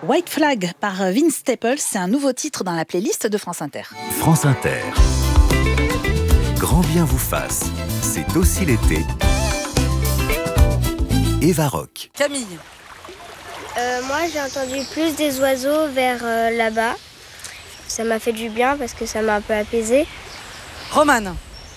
White Flag par Vince Staples, c'est un nouveau titre dans la playlist de France Inter. France Inter. Grand bien vous fasse, c'est aussi l'été. Eva Rock. Camille. Moi, j'ai entendu plus des oiseaux vers là-bas. Ça m'a fait du bien parce que ça m'a un peu apaisé. Romane.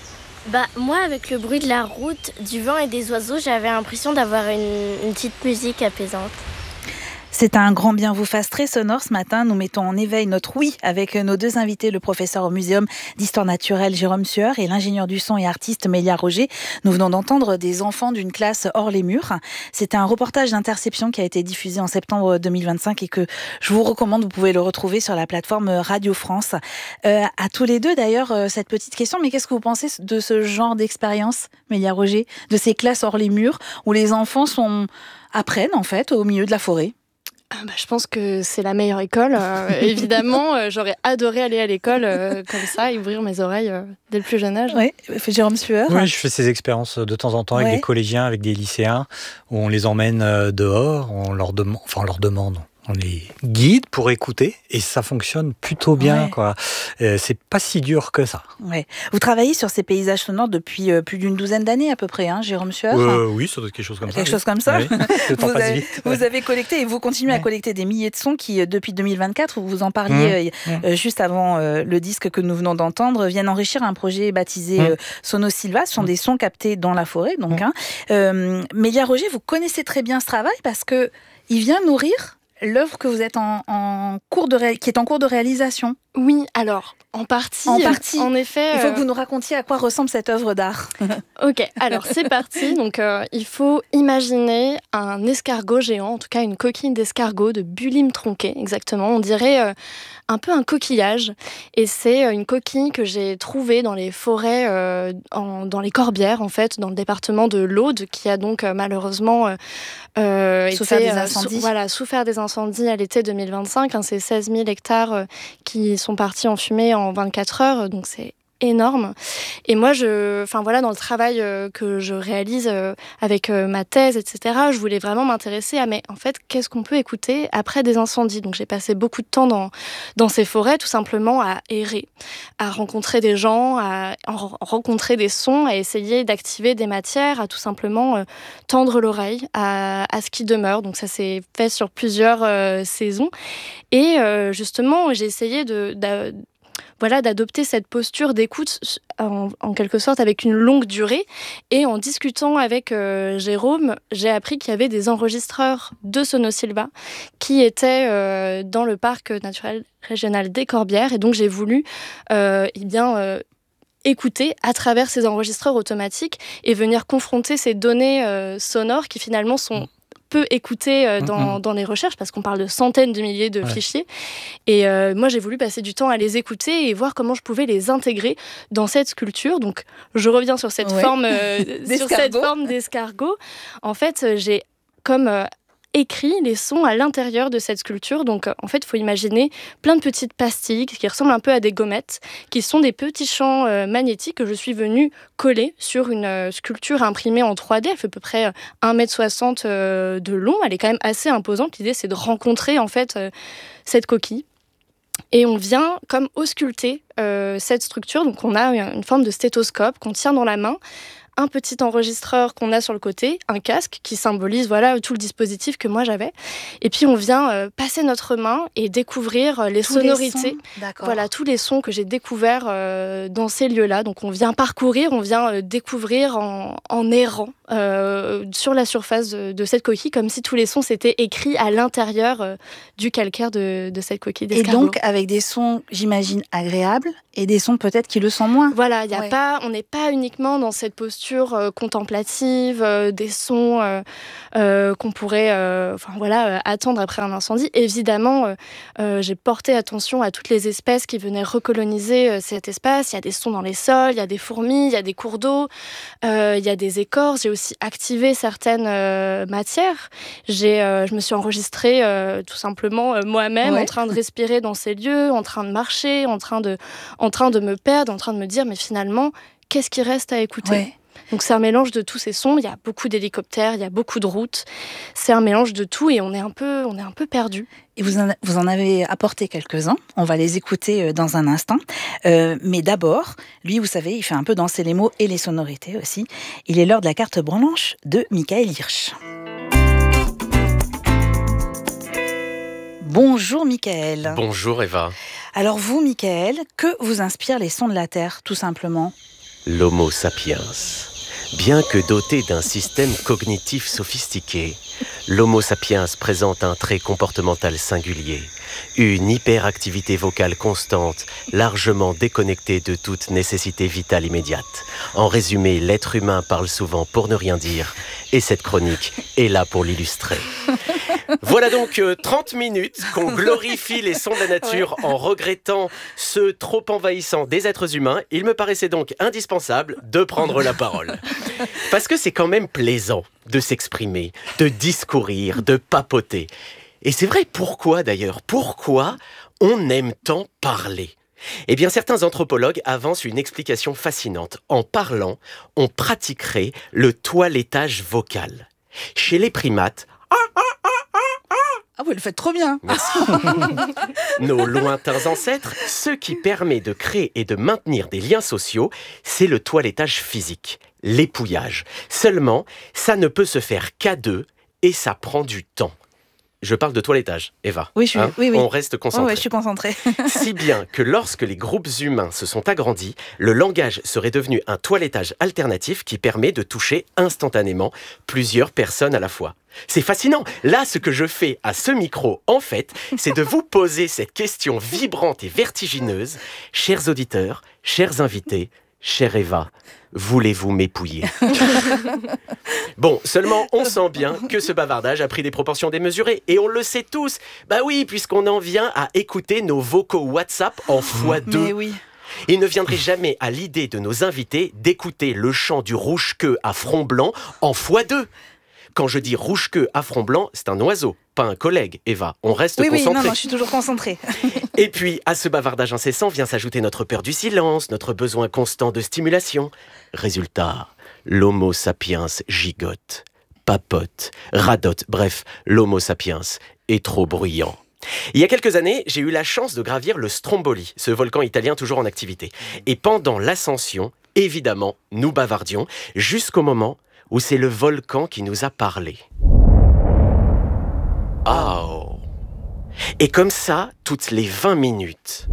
Moi, avec le bruit de la route, du vent et des oiseaux, j'avais l'impression d'avoir une petite musique apaisante. C'est un grand bien vous fasse très sonore ce matin. Nous mettons en éveil notre oui avec nos deux invités, le professeur au Muséum d'Histoire naturelle Jérôme Sueur et l'ingénieur du son et artiste Mélia Roger. Nous venons d'entendre des enfants d'une classe hors les murs. C'était un reportage d'Interception qui a été diffusé en septembre 2025 et que je vous recommande. Vous pouvez le retrouver sur la plateforme Radio France. À tous les deux d'ailleurs, cette petite question, mais qu'est-ce que vous pensez de ce genre d'expérience, Mélia Roger, de ces classes hors les murs où les enfants apprennent en fait au milieu de la forêt? Je pense que c'est la meilleure école. Évidemment, j'aurais adoré aller à l'école comme ça et ouvrir mes oreilles dès le plus jeune âge. Oui, Jérôme Sueur. Oui, je fais ces expériences de temps en temps avec des collégiens, avec des lycéens, où on les emmène dehors, on leur demande. On les guide pour écouter et ça fonctionne plutôt bien, quoi. C'est pas si dur que ça. Ouais. Vous travaillez sur ces paysages sonores depuis plus d'une douzaine d'années à peu près, Jérôme Sueur. Oui, ça doit être quelque chose comme ça. Quelque chose comme ça. Oui. Le temps passe vite. Vous avez collecté et vous continuez à collecter des milliers de sons qui, depuis 2024, où vous en parliez juste avant le disque que nous venons d'entendre, viennent enrichir un projet baptisé Sono Silva. Ce sont des sons captés dans la forêt, donc. Mélia Roger, vous connaissez très bien ce travail parce que il vient nourrir l'œuvre que vous êtes qui est en cours de réalisation. Oui, alors, en partie. En effet. Il faut que vous nous racontiez à quoi ressemble cette œuvre d'art. Ok, alors c'est parti. Donc, il faut imaginer un escargot géant, en tout cas une coquille d'escargot, de bulim tronqué, exactement. On dirait un peu un coquillage. Et c'est une coquille que j'ai trouvée dans les forêts, dans les Corbières, en fait, dans le département de l'Aude, qui a donc malheureusement souffert des incendies. Souffert des incendies à l'été 2025. C'est 16 000 hectares qui sont partis en fumée en 24 heures, donc c'est énorme. Et moi, dans le travail que je réalise avec ma thèse, etc., je voulais vraiment m'intéresser à, mais en fait, qu'est-ce qu'on peut écouter après des incendies ? Donc, j'ai passé beaucoup de temps dans ces forêts, tout simplement à errer, à rencontrer des gens, à rencontrer des sons, à essayer d'activer des matières, à tout simplement tendre l'oreille à ce qui demeure. Donc, ça s'est fait sur plusieurs saisons. Et justement, j'ai essayé d'adopter cette posture d'écoute en quelque sorte avec une longue durée. Et en discutant avec Jérôme, j'ai appris qu'il y avait des enregistreurs de Sono Silva qui étaient dans le parc naturel régional des Corbières. Et donc j'ai voulu écouter à travers ces enregistreurs automatiques et venir confronter ces données sonores qui finalement sont peu écoutés dans les recherches parce qu'on parle de centaines de milliers de fichiers. Et moi, j'ai voulu passer du temps à les écouter et voir comment je pouvais les intégrer dans cette sculpture. Donc, je reviens sur cette forme d'escargot. En fait, j'ai écrit les sons à l'intérieur de cette sculpture. Donc, en fait, il faut imaginer plein de petites pastilles qui ressemblent un peu à des gommettes, qui sont des petits champs magnétiques que je suis venue coller sur une sculpture imprimée en 3D. Elle fait à peu près 1,60 m de long. Elle est quand même assez imposante. L'idée, c'est de rencontrer, en fait, cette coquille. Et on vient comme ausculter cette structure. Donc, on a une forme de stéthoscope qu'on tient dans la main, un petit enregistreur qu'on a sur le côté, un casque qui symbolise tout le dispositif que moi j'avais. Et puis on vient passer notre main et découvrir les sonorités. Tous les sons que j'ai découverts dans ces lieux-là. Donc on vient parcourir, on vient découvrir en errant sur la surface de cette coquille, comme si tous les sons s'étaient écrits à l'intérieur du calcaire de cette coquille d'escargot. Et donc avec des sons, j'imagine, agréables et des sons peut-être qui le sont moins. Voilà, on n'est pas uniquement dans cette posture contemplative, des sons qu'on pourrait attendre après un incendie. Évidemment, j'ai porté attention à toutes les espèces qui venaient recoloniser cet espace. Il y a des sons dans les sols, il y a des fourmis, il y a des cours d'eau, il y a des écorces. J'ai aussi activé certaines matières. Je me suis enregistrée tout simplement moi-même en train de respirer dans ces lieux, en train de marcher, en train de me perdre, en train de me dire mais finalement, qu'est-ce qui reste à écouter ? Donc c'est un mélange de tous ces sons. Il y a beaucoup d'hélicoptères, il y a beaucoup de routes. C'est un mélange de tout et on est un peu perdu. Et vous en avez apporté quelques-uns. On va les écouter dans un instant. Mais d'abord, lui, vous savez, il fait un peu danser les mots et les sonorités aussi. Il est l'heure de la carte blanche de Michael Hirsch. Bonjour Michael. Bonjour Eva. Alors vous, Michael, que vous inspirent les sons de la Terre, tout simplement ? L'Homo sapiens. Bien que doté d'un système cognitif sophistiqué, l'Homo sapiens présente un trait comportemental singulier, une hyperactivité vocale constante, largement déconnectée de toute nécessité vitale immédiate. En résumé, l'être humain parle souvent pour ne rien dire, et cette chronique est là pour l'illustrer. Voilà donc 30 minutes qu'on glorifie les sons de la nature en regrettant ceux trop envahissants des êtres humains. Il me paraissait donc indispensable de prendre la parole. Parce que c'est quand même plaisant de s'exprimer, de discourir, de papoter. Et c'est vrai, pourquoi d'ailleurs ? Pourquoi on aime tant parler ? Eh bien, certains anthropologues avancent une explication fascinante. En parlant, on pratiquerait le toilettage vocal. Chez les primates, Ah, vous le faites trop bien. merci. Nos lointains ancêtres, ce qui permet de créer et de maintenir des liens sociaux, c'est le toilettage physique, l'épouillage. Seulement, ça ne peut se faire qu'à deux et ça prend du temps. Je parle de toilettage, Eva. Oui, oui. On reste concentré. Ouais, je suis concentrée. Si bien que lorsque les groupes humains se sont agrandis, le langage serait devenu un toilettage alternatif qui permet de toucher instantanément plusieurs personnes à la fois. C'est fascinant. Là, ce que je fais à ce micro, en fait, c'est de vous poser cette question vibrante et vertigineuse. Chers auditeurs, chers invités, chère Eva, voulez-vous m'épouiller ? Bon, seulement on sent bien que ce bavardage a pris des proportions démesurées. Et on le sait tous. Bah oui, puisqu'on en vient à écouter nos vocaux WhatsApp en x2. Mais oui. Il ne viendrait jamais à l'idée de nos invités d'écouter le chant du rouge-queue à front blanc en x2. Quand je dis rouge-queue à front blanc, c'est un oiseau, pas un collègue, Eva. On reste concentré. Oui, non, je suis toujours concentrée. Et puis, à ce bavardage incessant vient s'ajouter notre peur du silence, notre besoin constant de stimulation. Résultat, l'Homo sapiens gigote, papote, radote, bref, l'Homo sapiens est trop bruyant. Il y a quelques années, j'ai eu la chance de gravir le Stromboli, ce volcan italien toujours en activité. Et pendant l'ascension, évidemment, nous bavardions, jusqu'au moment où c'est le volcan qui nous a parlé. Oh. Et comme ça, toutes les 20 minutes.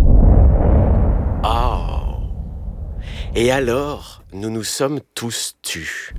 Oh. Et alors, nous nous sommes tous tus.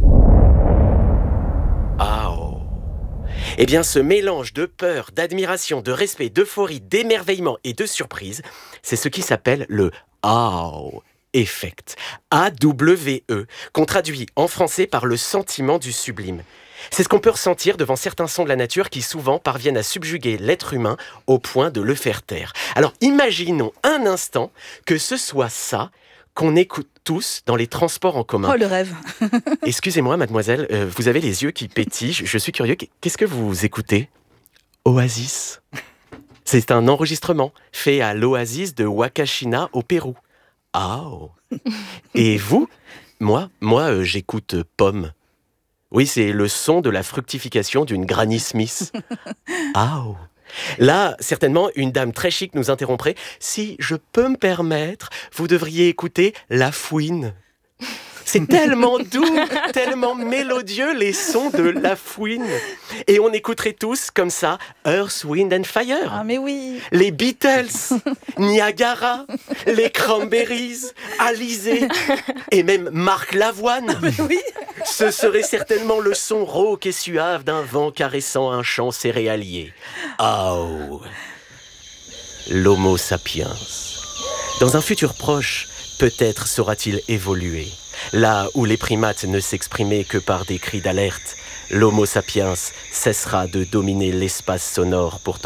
Oh. Eh bien, ce mélange de peur, d'admiration, de respect, d'euphorie, d'émerveillement et de surprise, c'est ce qui s'appelle le « AOW ». Effect, A-W-E, qu'on traduit en français par le sentiment du sublime. C'est ce qu'on peut ressentir devant certains sons de la nature qui souvent parviennent à subjuguer l'être humain au point de le faire taire. Alors imaginons un instant que ce soit ça qu'on écoute tous dans les transports en commun. Oh, le rêve. Excusez-moi, mademoiselle, vous avez les yeux qui pétillent, je suis curieux. Qu'est-ce que vous écoutez ? Oasis. C'est un enregistrement fait à l'oasis de Huacachina au Pérou. Oh. Et vous ? Moi, j'écoute Pomme. Oui, c'est le son de la fructification d'une Granny Smith. Oh. Là, certainement, une dame très chic nous interromprait. Si je peux me permettre, vous devriez écouter La Fouine. C'est tellement doux, tellement mélodieux les sons de La Fouine. Et on écouterait tous comme ça Earth, Wind and Fire. Ah mais oui. Les Beatles, Niagara, les Cranberries, Alizé et même Marc Lavoine. Ah mais oui. Ce serait certainement le son rauque et suave d'un vent caressant un champ céréalier. Oh, l'Homo sapiens. Dans un futur proche, peut-être saura-t-il évoluer. Là où les primates ne s'exprimaient que par des cris d'alerte, l'Homo sapiens cessera de dominer l'espace sonore pourtant